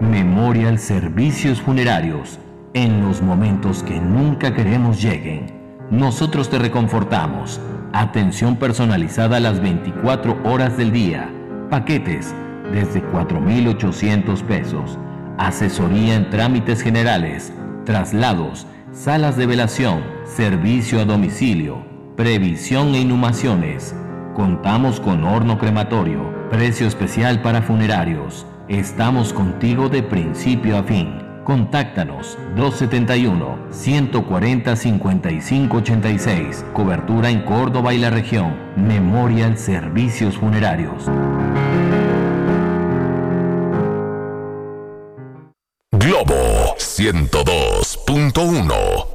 Memorial Servicios Funerarios. En los momentos que nunca queremos lleguen, nosotros te reconfortamos. Atención personalizada a las 24 horas del día. Paquetes desde 4,800 pesos. Asesoría en trámites generales, traslados, salas de velación, servicio a domicilio, previsión e inhumaciones. Contamos con horno crematorio, precio especial para funerarios. Estamos contigo de principio a fin. Contáctanos 271-140-5586. Cobertura en Córdoba y la región. Memorial Servicios Funerarios. Globo 102.1